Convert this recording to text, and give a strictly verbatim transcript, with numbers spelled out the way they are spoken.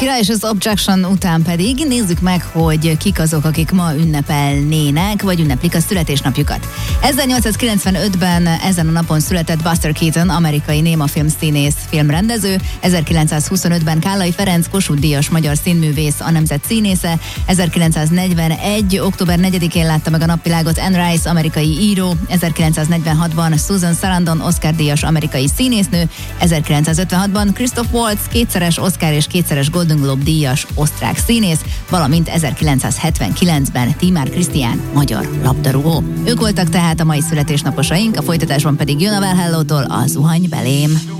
Shakira és az Objection után pedig nézzük meg, hogy kik azok, akik ma ünnepelnének, vagy ünneplik a születésnapjukat. ezernyolcszázkilencvenötben ezen a napon született Buster Keaton, amerikai némafilm színész, filmrendező, ezerkilencszázhuszonötben Kállai Ferenc, Kossuth-díjas magyar színművész, a nemzet színésze, ezerkilencszáznegyvenegy. október negyedikén látta meg a napvilágot Anne Rice, amerikai író, ezerkilencszáznegyvenhatban Susan Sarandon, Oscar-díjas amerikai színésznő, ezerkilencszázötvenhatban Christoph Waltz, kétszeres Oscar és kétszeres Golden Globe-díjas osztrák színész, valamint ezerkilencszázhetvenkilencben Tímár Krisztián, magyar labdarúgó. Ők voltak tehát a mai születésnaposaink, a folytatásban pedig jön a Well Hello-tól a Zuhany belém.